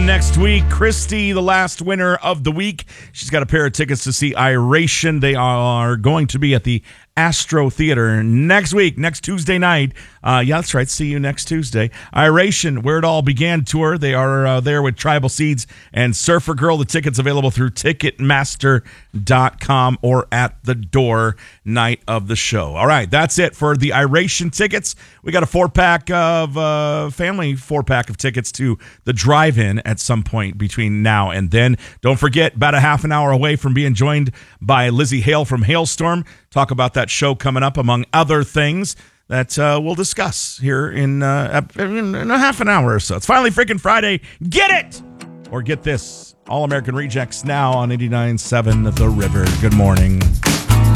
next week. Christy, the last winner of the week. She's got a pair of tickets to see Iration. They are going to be at the Astro Theater next week, next Tuesday night. Yeah, that's right. See you next Tuesday. Iration, Where It All Began tour. They are there with Tribal Seeds and Surfer Girl. The tickets available through Ticketmaster.com or at the door night of the show. All right, that's it for the Iration tickets. We got a four-pack of family four-pack of tickets to the drive-in at some point between now and then. Don't forget, about a half an hour away from being joined by Lizzie Hale from Hailstorm. Talk about that show coming up, among other things that we'll discuss here in a half an hour or so. It's finally freaking Friday. Get it! Or get this. All American Rejects now on 89.7 The River. Good morning.